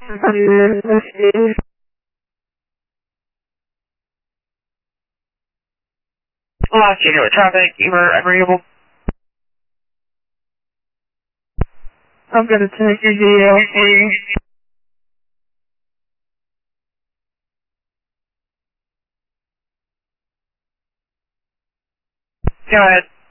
January traffic, you were agreeable. I'm gonna take your DLC. Go ahead.